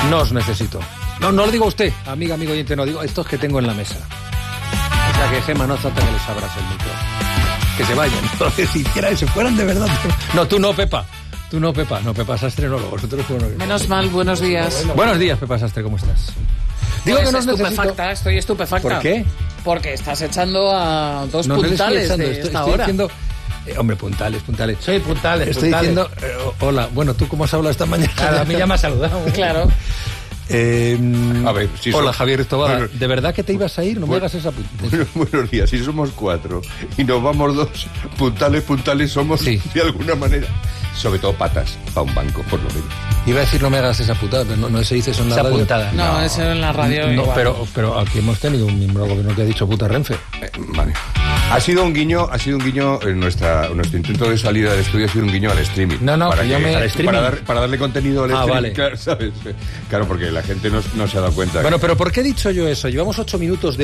No os necesito. No lo digo a usted, amigo oyente, no digo estos que tengo en la mesa. O sea que Gemma no hace falta que les abras el micro. Que se vayan. Entonces, si hiciera que se fueran de verdad. No, tú no, Pepa. No, Pepa Sastre no, vosotros fueron. Menos mal, buenos días. Buenos días, Pepa Sastre, ¿cómo estás? Digo pues que no estupefacta, estoy estupefacta. ¿Por qué? Porque estás echando a dos puntales de esta hora. Diciendo, hombre, puntales. Soy puntales. Estoy diciendo, hola, bueno, ¿tú cómo has hablado esta mañana? Claro, a mí ya me has saludado. Claro. A ver, si hola, Javier Tobada. Bueno, ¿De verdad que te ibas a ir? No me hagas esa puta. Buenos días, si somos 4 y nos vamos 2, puntales somos de alguna manera. Sobre todo patas, para un banco, por lo menos. Iba a decir no me hagas esa putada, pero no se dice eso en la radio. Puntada. No, eso en la radio No, igual. pero aquí hemos tenido un miembro del gobierno que ha dicho puta Renfe. Vale. Ha sido un guiño en nuestro intento de salida del estudio, ha sido un guiño al streaming. No, para, que yo para darle contenido al streaming. Vale. Claro, ¿sabes? Claro, porque la gente no se ha dado cuenta. Bueno, pero ¿por qué he dicho yo eso? Llevamos 8 minutos de